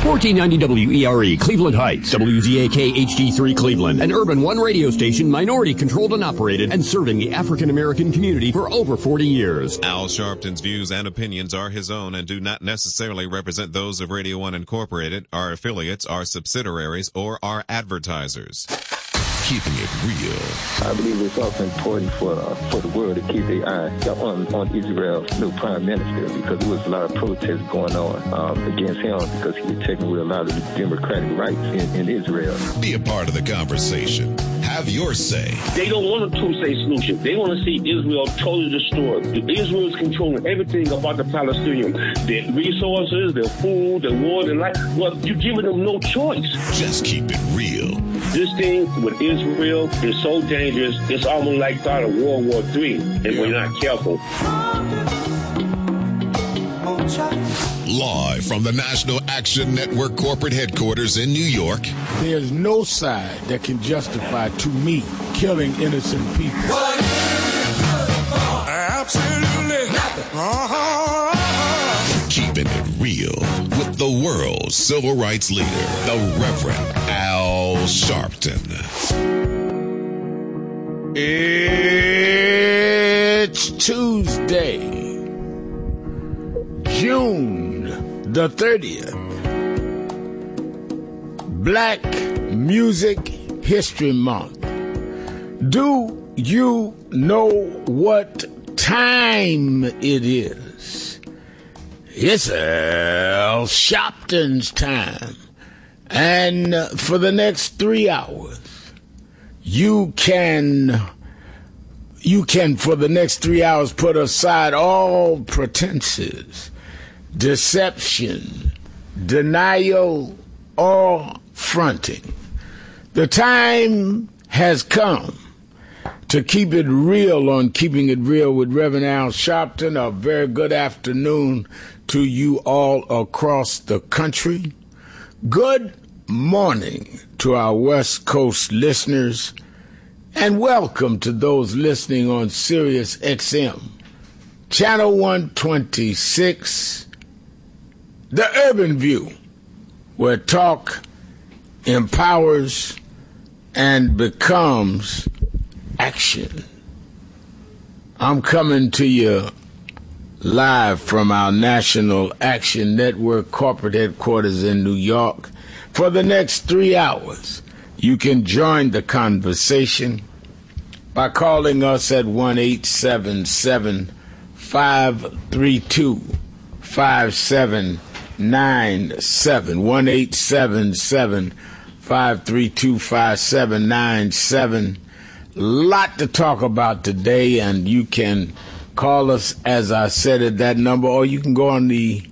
1490 WERE, Cleveland Heights, WZAK HD3 Cleveland, an Urban One radio station, minority controlled and operated, and serving the African American community for over 40 years. Al Sharpton's views and opinions are his own and do not necessarily represent those of Radio One Incorporated, our affiliates, our subsidiaries, or our advertisers. Keeping it real. I believe it's also important for the world to keep their eye on Israel's new prime minister, because there was a lot of protests going on against him because he was taking away a lot of the democratic rights in Israel. Be a part of the conversation. Have your say. They don't want a two-state solution. They want to see Israel totally destroyed. Israel is controlling everything about the Palestinians. Their resources, their food, their water, and life. Well, you're giving them no choice. Just keep it real. This thing with Israel is so dangerous, it's almost like start of World War III, if we're not careful. Live from the National Action Network corporate headquarters in New York. There's no side that can justify, to me, killing innocent people. Absolutely nothing. Keeping it real with the world's civil rights leader, the Reverend Al Sharpton. It's Tuesday, June the 30th. Black Music History Month. Do you know what time it is? It's Al Sharpton's time. And for the next 3 hours, you can for the next 3 hours put aside all pretenses, deception, denial, or fronting. The time has come to keep it real on Keeping It Real with Reverend Al Sharpton. A very good afternoon to you all across the country. Good morning to our West Coast listeners, and welcome to those listening on Sirius XM, Channel 126, The Urban View, where talk empowers and becomes action. I'm coming to you live from our National Action Network corporate headquarters in New York. For the next 3 hours, you can join the conversation by calling us at 1-877-532-5797. 1-877-532-5797. Lot to talk about today, and you can call us, as I said, at that number, or you can go on the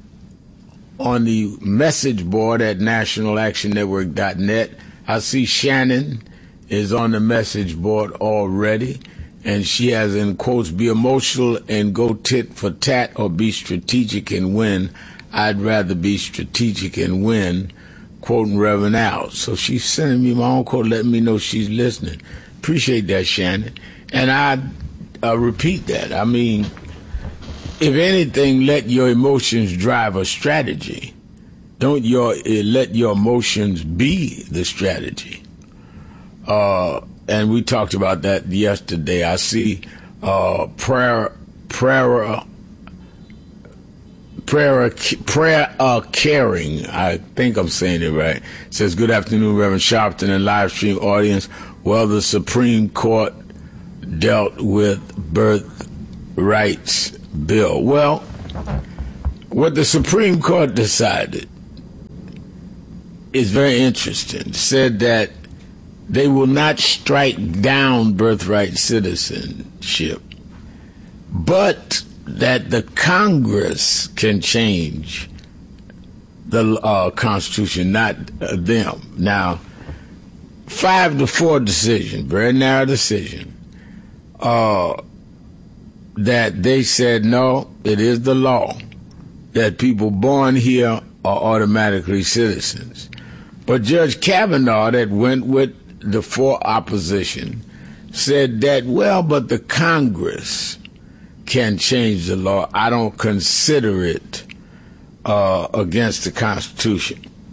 message board at nationalactionnetwork.net. I see Shannon is on the message board already, and she has in quotes, be emotional and go tit for tat, or be strategic and win. I'd rather be strategic and win, quoting Reverend Al. So she's sending me my own quote, letting me know she's listening. Appreciate that, Shannon. And I repeat that. I mean, if anything, let your emotions drive a strategy. Don't let your emotions be the strategy. And we talked about that yesterday. I see prayer caring. I think I'm saying it right. It says, good afternoon, Reverend Sharpton and live stream audience. Well, the Supreme Court dealt with birthrights bill. Well, what the Supreme Court decided is very interesting. Said that they will not strike down birthright citizenship, but that the Congress can change the Constitution, not them. Now, 5-4 decision, very narrow decision, that they said, no, it is the law that people born here are automatically citizens. But Judge Kavanaugh, that went with the 4 opposition, said that, well, but the Congress can change the law. I don't consider it against the Constitution.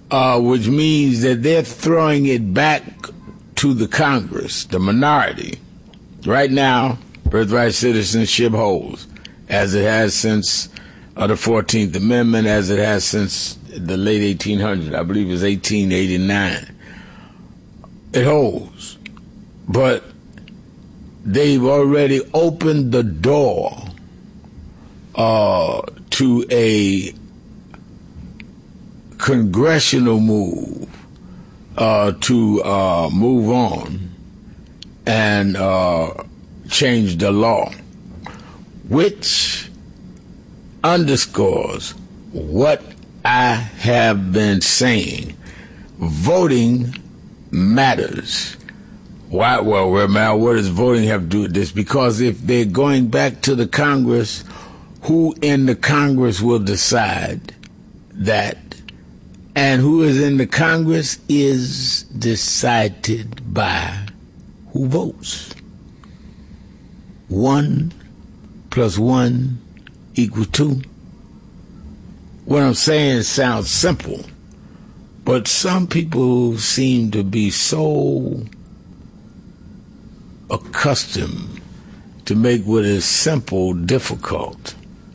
which means that they're throwing it back to the Congress, the minority. Right now, birthright citizenship holds, as it has since the 14th Amendment, as it has since the late 1800s. I believe it was 1889. It holds. But they've already opened the door to a congressional move to move on and change the law, which underscores what I have been saying. Voting matters. Why? Well, what does voting have to do with this? Because if they're going back to the Congress, who in the Congress will decide that? And who is in the Congress is decided by who votes. 1 + 1 = 2. What I'm saying sounds simple, but some people seem to be so accustomed to make what is simple difficult.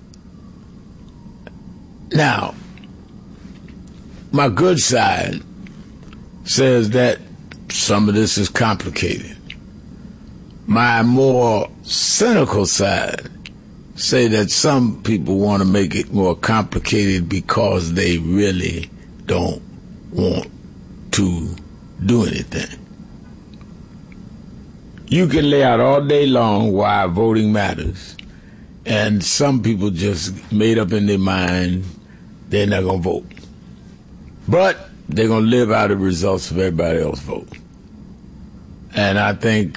Now, my good side says that some of this is complicated. My more cynical side say that some people want to make it more complicated because they really don't want to do anything. You can lay out all day long why voting matters, and some people just made up in their mind they're not going to vote. But they're going to live out the results of everybody else vote. And I think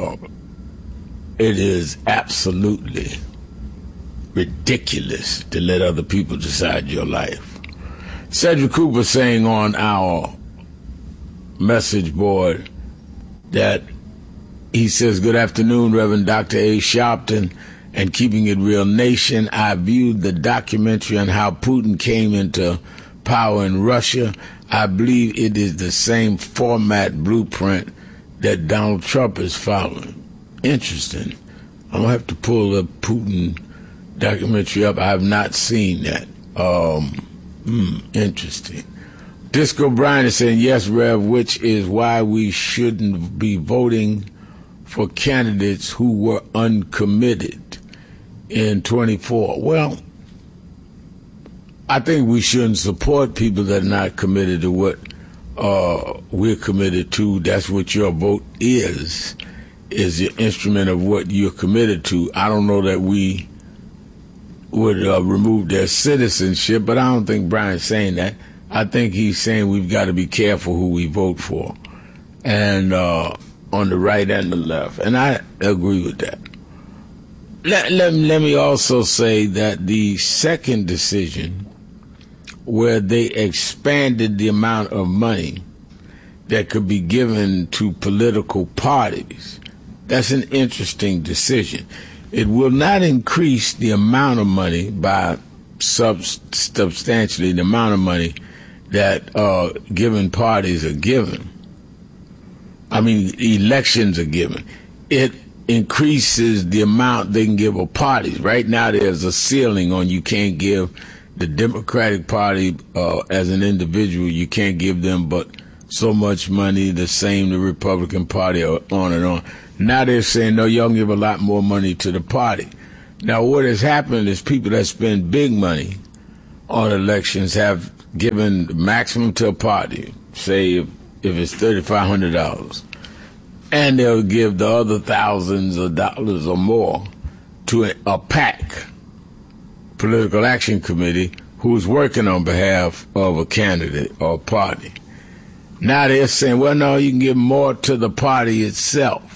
it is absolutely ridiculous to let other people decide your life. Cedric Cooper saying on our message board that he says, "Good afternoon, Reverend Dr. A. Sharpton and Keeping It Real Nation. I viewed the documentary on how Putin came into power in Russia. I believe it is the same format blueprint that Donald Trump is following." Interesting. I'm going to have to pull the Putin documentary up. I have not seen that. Interesting. Disco Brian is saying, "Yes, Rev, which is why we shouldn't be voting for candidates who were uncommitted in 24. Well, I think we shouldn't support people that are not committed to what we're committed to. That's what your vote is the instrument of what you're committed to. I don't know that we would remove their citizenship, but I don't think Brian's saying that. I think he's saying we've got to be careful who we vote for, and on the right and the left, and I agree with that. Let me also say that the second decision, where they expanded the amount of money that could be given to political parties, that's an interesting decision. It will not increase the amount of money by substantially the amount of money that given parties are given. I mean, elections are given. It increases the amount they can give a parties. Right now, there's a ceiling on you can't give the Democratic Party as an individual. You can't give them but so much money. The same the Republican Party, on and on. Now they're saying, no, y'all can give a lot more money to the party. Now, what has happened is people that spend big money on elections have given maximum to a party, say if it's $3,500, and they'll give the other thousands of dollars or more to a PAC, Political Action Committee, who's working on behalf of a candidate or a party. Now they're saying, well, no, you can give more to the party itself.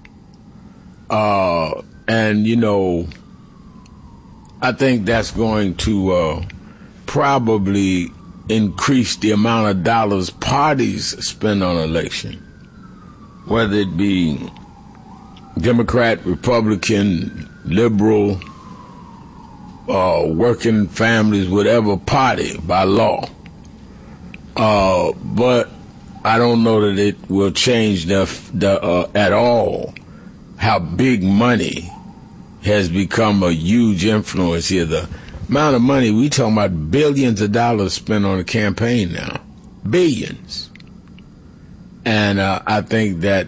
And, you know, I think that's going to probably increase the amount of dollars parties spend on election, whether it be Democrat, Republican, liberal, working families, whatever party by law. But I don't know that it will change at all how big money has become a huge influence here. The amount of money, we talking about billions of dollars spent on a campaign now. Billions. And I think that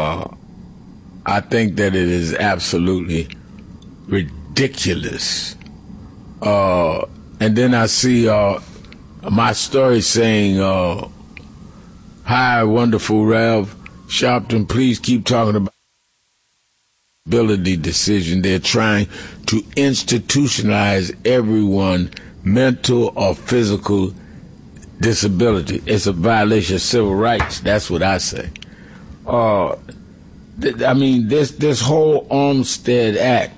it is absolutely ridiculous. And then I see my story saying, "Hi, wonderful Rev Sharpton, please keep talking about ability decision. They're trying to institutionalize everyone, mental or physical disability. It's a violation of civil rights." That's what I say. I mean, this whole Olmstead Act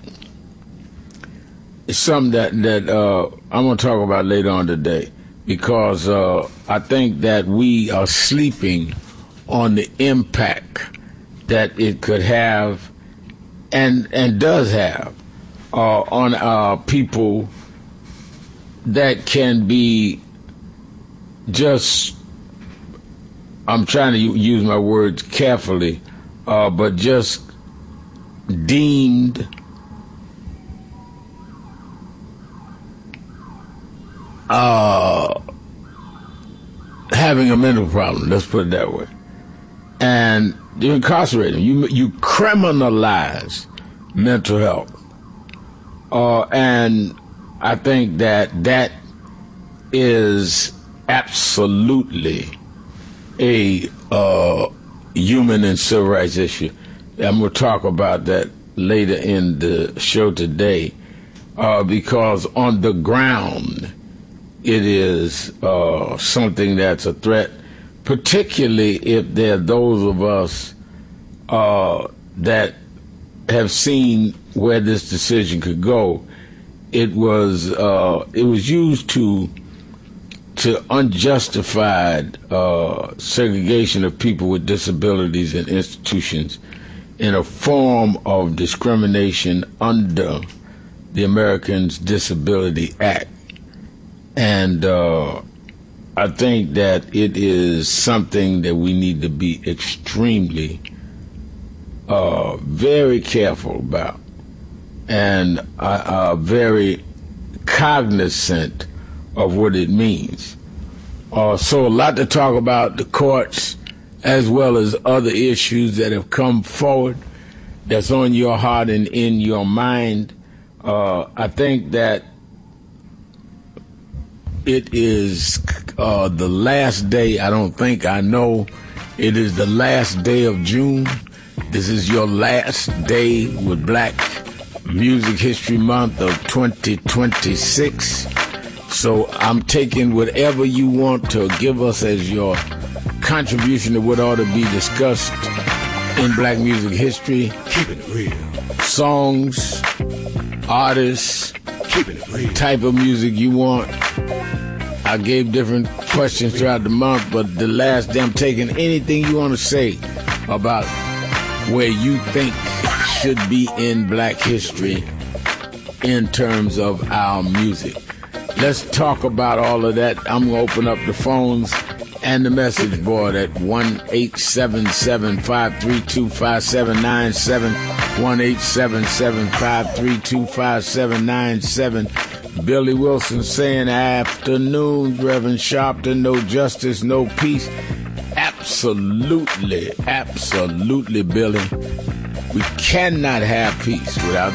is something that I'm going to talk about later on today, because I think that we are sleeping on the impact that it could have and does have on people that can be just, I'm trying to use my words carefully, but just deemed having a mental problem, let's put it that way. And you incarcerate them. You criminalize mental health. And I think that is absolutely a human and civil rights issue. I'm going to talk about that later in the show today, because on the ground, it is something that's a threat, particularly if there are those of us that have seen where this decision could go. It was used to unjustified segregation of people with disabilities in institutions in a form of discrimination under the Americans Disability Act. And I think that it is something that we need to be extremely, very careful about, and very cognizant of what it means. So a lot to talk about, the courts, as well as other issues that have come forward that's on your heart and in your mind. I think that it is the last day, I know it is the last day of June. This is your last day with Black Music History Month of 2026. So I'm taking whatever you want to give us as your contribution to what ought to be discussed in Black music history. Keeping it real. Songs, artists, Keeping it real. Type of music you want. I gave different questions throughout the month, but the last day I'm taking anything you want to say about where you think should be in Black history in terms of our music. Let's talk about all of that. I'm going to open up the phones and the message board at 1-877-532-5797, 1-877-532-5797. Billy Wilson saying, afternoon, Reverend Sharpton, no justice, no peace. Absolutely, Billy. We cannot have peace without